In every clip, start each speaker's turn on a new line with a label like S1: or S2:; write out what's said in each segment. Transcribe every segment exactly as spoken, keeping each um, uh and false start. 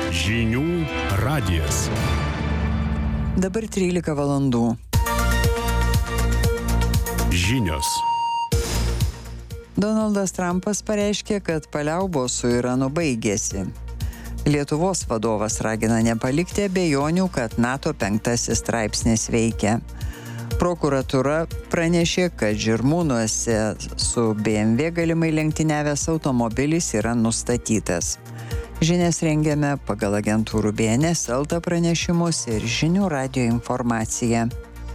S1: Žinių radijas.
S2: Dabar trylika valandų.
S1: Žinios.
S2: Donaldas Trumpas pareiškė, kad paliaubos su Iranu baigėsi. Lietuvos vadovas ragina nepalikti abejonių, kad NATO penktasis straipsnis veikia. Prokuratūra pranešė, kad Žirmūnuose su B M W galimai lenktyniavęs automobilis yra nustatytas. Žinias rengiame pagal agentūrų B N S L T pranešimus ir Žinių radijo informaciją.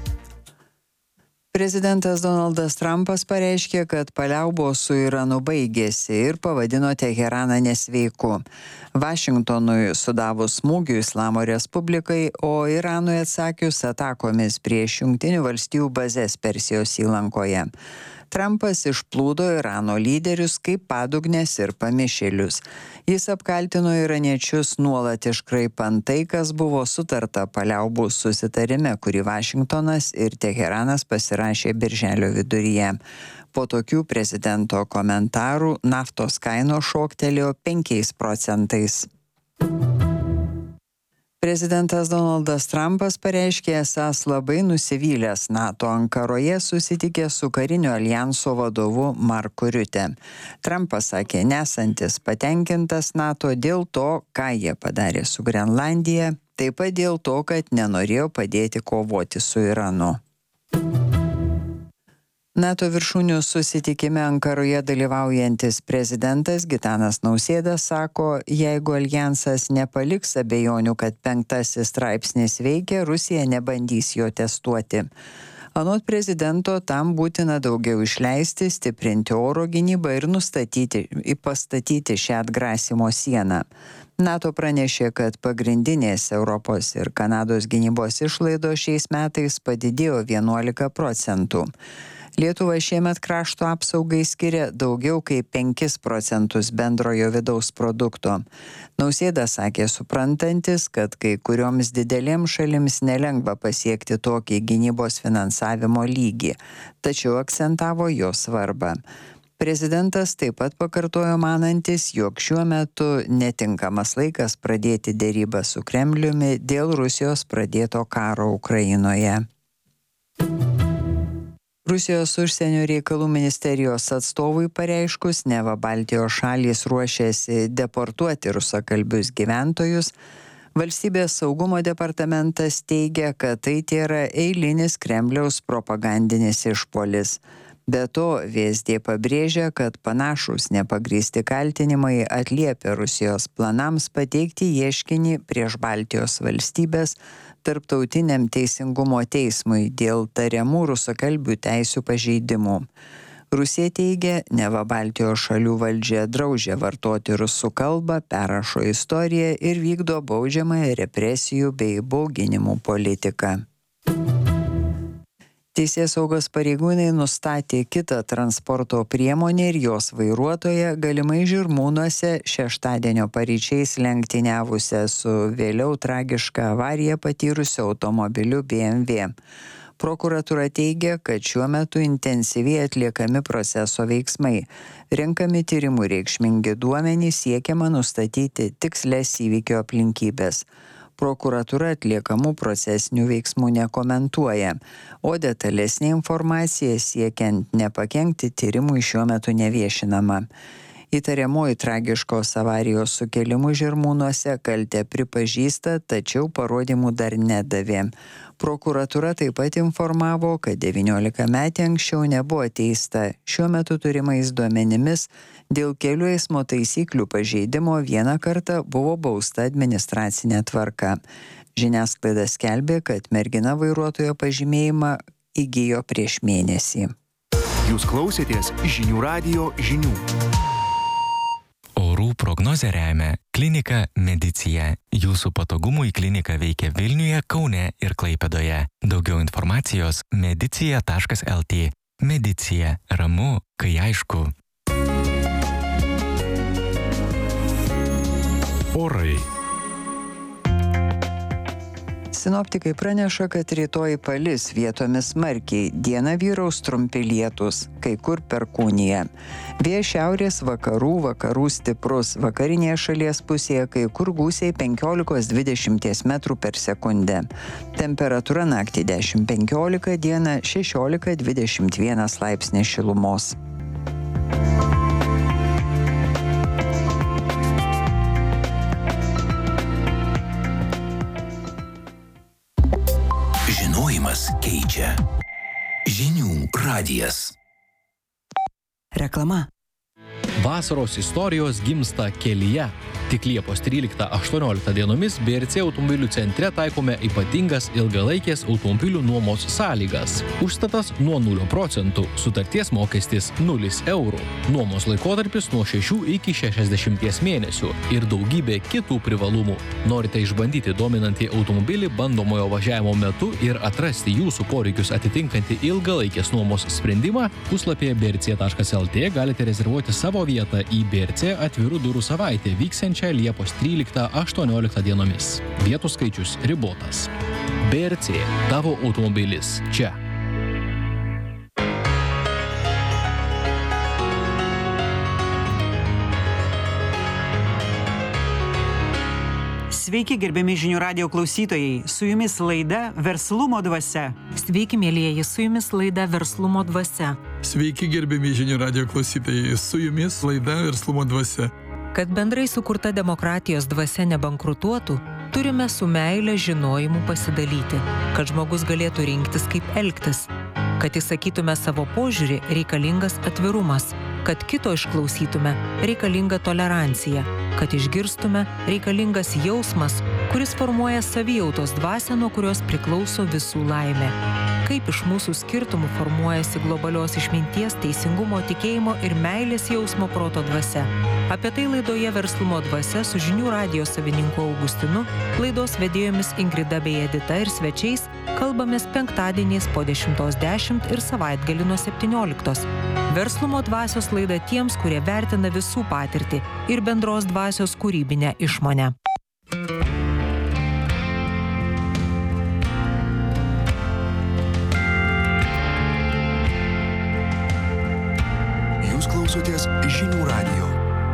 S2: Prezidentas Donaldas Trumpas pareiškė, kad paliaubos su Iranu baigėsi ir pavadino Teheraną nesveiku. Vašingtonui sudavus smūgių Islamo Respublikai, o Iranui atsakius atakomis prieš Jungtinių valstijų bazes Persijos įlankoje. Trumpas išplūdo Irano lyderius kaip padugnės ir pamišėlius. Jis apkaltino iraniečius nuolat iškraipant tai, kas buvo sutarta paliaubų susitarime, kurį Vašingtonas ir Teheranas pasirašė birželio viduryje. Po tokių prezidento komentarų naftos kainos šoktelėjo penkiais procentais. Prezidentas Donaldas Trumpas pareiškė esąs labai nusivylęs NATO Ankaroje susitikė su karinio aljanso vadovu Marku Riute. Trumpas sakė nesantis patenkintas NATO dėl to, ką jie padarė su Grenlandija, taip pat dėl to, kad nenorėjo padėti kovoti su Iranu. NATO viršūnių susitikime Ankaroje dalyvaujantis prezidentas Gitanas Nausėda sako, jeigu aljansas nepaliks abejonių, kad penktasis straipsnis veikia, Rusija nebandys jo testuoti. Anot prezidento, tam būtina daugiau išleisti, stiprinti oro gynybą ir nustatyti, pastatyti šią atgrasimo sieną. NATO pranešė, kad pagrindinės Europos ir Kanados gynybos išlaidos šiais metais padidėjo vienuolika procentų. Lietuva šiemet krašto apsaugai skiria daugiau kaip penkis procentus bendrojo vidaus produkto. Nausėda sakė suprantantis, kad kai kurioms didelėms šalims nelengva pasiekti tokį gynybos finansavimo lygį, tačiau akcentavo jo svarbą. Prezidentas taip pat pakartojo manantis, jog šiuo metu netinkamas laikas pradėti derybą su Kremliumi dėl Rusijos pradėto karo Ukrainoje. Rusijos užsienio reikalų ministerijos atstovui pareiškus, neva Baltijos šalys ruošiasi deportuoti rusakalbius gyventojus, Valstybės saugumo departamentas teigia, kad tai tėra eilinis Kremliaus propagandinis išpuolis. Be to, V S D pabrėžia, kad panašūs nepagrįsti kaltinimai atliepia Rusijos planams pateikti ieškinį prieš Baltijos valstybės Tarptautiniam teisingumo teismui dėl tariamų rusakalbių teisių pažeidimų. Rusija teigia, neva Baltijos šalių valdžia draudžia vartoti rusų kalbą, perrašo istoriją ir vykdo baudžiamąją represijų bei bauginimų politiką. Teisėsaugos pareigūnai nustatė kitą transporto priemonę ir jos vairuotoją galimai Žirmūnuose šeštadienio paryčiais lenktyniavusią su vėliau tragišką avariją patyrusiu automobiliu B M W. Prokuratūra teigia, kad šiuo metu intensyviai atliekami proceso veiksmai. Renkami tyrimų reikšmingi duomenys, siekiama nustatyti tikslias įvykio aplinkybės. Prokuratūra atliekamų procesinių veiksmų nekomentuoja, o detalesnė informacija siekiant nepakenkti tyrimui šiuo metu neviešinama. Įtariamoji tragiškos avarijos sukėlimų Žirmūnuose kaltę pripažįsta, tačiau parodymų dar nedavė. Prokuratūra taip pat informavo, kad devyniolikametė anksčiau nebuvo teista. Šiuo metu turimais duomenimis dėl kelių eismo taisyklių pažeidimo vieną kartą buvo bausta administracinė tvarka. Žiniasklaida skelbė, kad mergina vairuotojo pažymėjimą įgijo prieš mėnesį.
S1: Jūs klausėtės Žinių radijo žinių.
S3: Orų prognozę remia Klinika Medicija. Jūsų patogumui klinika veikia Vilniuje, Kaune ir Klaipėdoje. Daugiau informacijos medicija taškas L T. Medicija. Ramu, kai aišku.
S1: Orai.
S2: Sinoptikai praneša, kad rytoj palis vietomis smarkiai, dieną vyraus trumpi lietūs, kai kur perkūnija. Vėjas šiaurės vakarų, vakarų stiprus, vakarinėje šalies pusėje kai kur gūsiai penkiolikos dvidešimt metrų per sekundę. Temperatūra naktį dešimt penkiolika, dieną šešiolika dvidešimt vienas laipsnis šilumos.
S4: Žinojimas keičia. Žinių radijas.
S5: Reklama.
S6: Vasaros istorijos gimsta kelyje. Tik Liepos tryliktą aštuonioliktą dienomis B R C automobilių centre taikome ypatingas ilgalaikės automobilių nuomos sąlygas. Užstatas nuo nulio procentų, sutarties mokestis nulis eurų. Nuomos laikotarpis nuo šešių iki šešiasdešimties mėnesių ir daugybė kitų privalumų. Norite išbandyti dominantį automobilį bandomojo važiavimo metu ir atrasti jūsų poreikius atitinkantį ilgalaikės nuomos sprendimą? Puslapyje b r c taškas l t galite rezervuoti savo vietą į B R C atvirų durų savaitę vyksiančią Liepos tryliktą aštuonioliktą dienomis. Vietų skaičius ribotas. B R C. Tavo automobilis čia.
S5: Sveiki, gerbiami žinių radijo klausytojai. Su jumis laida Verslumo dvasia.
S7: Sveiki, mėlyjeji, su jumis laida Verslumo dvasia.
S8: Sveiki, gerbiami žinių radijo klausytojai. Su jumis laida Verslumo dvasia.
S7: Kad bendrai sukurta demokratijos dvasia nebankrutuotų, turime su meile žinojimu pasidalyti, kad žmogus galėtų rinktis, kaip elgtis. Kad įsakytume savo požiūrį, reikalingas atvirumas. Kad kito išklausytume, reikalinga tolerancija. Kad išgirstume, reikalingas jausmas, kuris formuoja savijautos dvasią, nuo kurios priklauso visų laimė. Kaip iš mūsų skirtumų formuojasi globalios išminties, teisingumo, tikėjimo ir meilės jausmo proto dvasia. Apie tai laidoje Verslumo dvasia su žinių radijo savininku Augustinu, laidos vedėjomis Ingrida bei Edita ir svečiais kalbamės penktadieniais po dešimtos dešimt ir savaitgalį nuo septynioliktos. Verslumo dvasios laida tiems, kurie vertina visų patirtį ir bendros dvasios kūrybinę išmonę.
S1: Jūs klausotės Žinių radijo.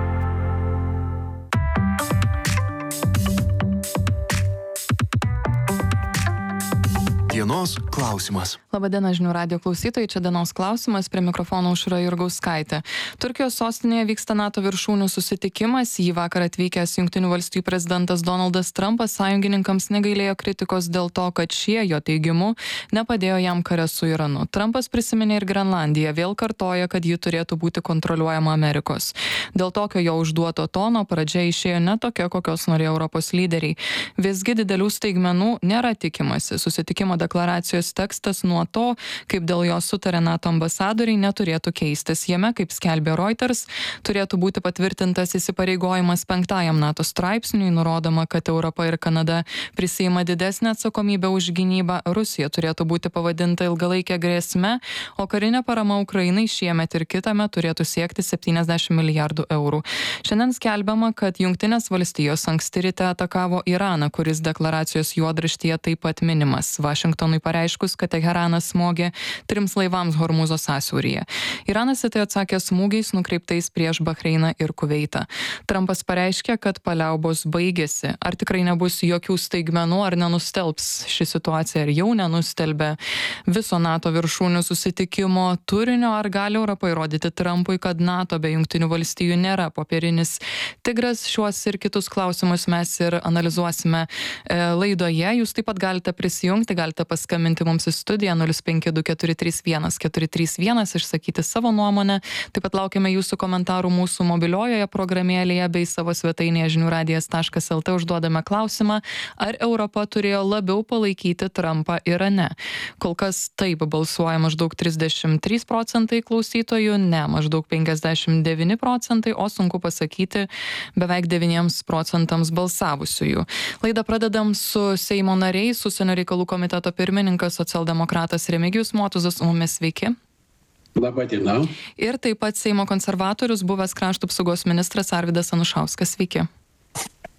S1: Dienos klausimas.
S9: Labadiena žinių radijo klausytojai, čia dienos klausimas, prie mikrofono Aušra Jurgauskaitė. Turkijos sostinėje vyksta NATO viršūnių susitikimas, jį vakar atvykęs Jungtinių valstijų prezidentas Donaldas Trumpas sąjungininkams negailėjo kritikos dėl to, kad šie, jo teigimu, nepadėjo jam kare su Iranu. Trumpas prisiminė ir Grenlandiją, vėl kartoja, kad ji turėtų būti kontroliuojama Amerikos. Dėl tokio jo užduoto tono pradžia išėjo ne tokia, kokios norėjo Europos lyderiai. Visgi didelių staigmenų nėra tikimasi. Susitikimo deklaracijos tekstas nuo to, kaip dėl jo sutarė NATO ambasadoriai, neturėtų keistis. Jame, kaip skelbė Reuters, turėtų būti patvirtintas įsipareigojimas penktajam NATO straipsniui, nurodoma, kad Europa ir Kanada prisiima didesnę atsakomybę už gynybą, Rusija turėtų būti pavadinta ilgalaikė grėsme, o karinė parama Ukrainai šiemet ir kitame turėtų siekti septyniasdešimt milijardų eurų. Šiandien skelbiama, kad Jungtinės valstijos anksti ryte atakavo Iraną, kuris deklaracijos juodraštyje taip pat minimas. Vašingtonui pareiškus, kad Teheranas smogė trims laivams Hormūzo sąsiauryje. Iranas į tai atsakė smūgiais nukreiptais prieš Bahreiną ir Kuveitą. Trumpas pareiškė, kad paliaubos baigėsi. Ar tikrai nebus jokių staigmenų, ar nenustelbs ši situacija, ar jau nenustelbė viso NATO viršūnių susitikimo turinio, ar gali Europa įrodyti Trumpui, kad NATO be Jungtinių valstijų nėra popierinis tigras. Šiuos ir kitus klausimus mes ir analizuosime e, laidoje. Jūs taip pat galite prisijungti, galite paskambinti mums į studiją nulis penki du keturi trys vienas keturi trys vienas, išsakyti savo nuomonę. Taip pat laukiame jūsų komentarų mūsų mobiliojoje programėlėje bei savo svetainėje žinių radijas taškas el t. Užduodame klausimą, ar Europa turėjo labiau palaikyti Trumpą Irane. Kol kas taip balsuoja maždaug trisdešimt trys procentai klausytojų, ne maždaug penkiasdešimt devyni procentai, o sunku pasakyti beveik devyniems procentams balsavusiųjų. Laidą pradedam su Seimo nariais, užsienio reikalų komiteto pirmininkas socialdemokratas Remigijus Motuzas, mumis sveiki.
S10: Labadiena.
S9: Ir taip pat Seimo konservatorius, buvęs krašto apsaugos ministras Arvydas Anušauskas, sveiki.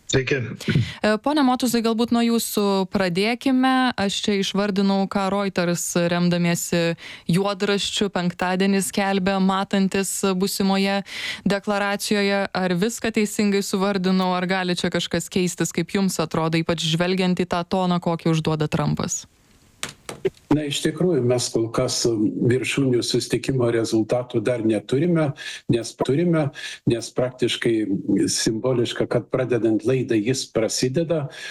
S11: Sveiki.
S9: Pone Motuzai, galbūt nuo jūsų pradėkime. Aš čia išvardinau, ką Reuters remdamiesi juodraščiu penktadienį skelbė, matantis busimoje deklaracijoje. Ar viską teisingai suvardinau, ar gali čia kažkas keistis, kaip jums atrodo, ypač žvelgiant į tą toną, kokį užduoda Trumpas?
S10: Na, iš tikrųjų, mes kol kas viršūnių susitikimo rezultatų dar neturime, nes turime, nes praktiškai simboliška, kad pradedant laidą jis prasideda,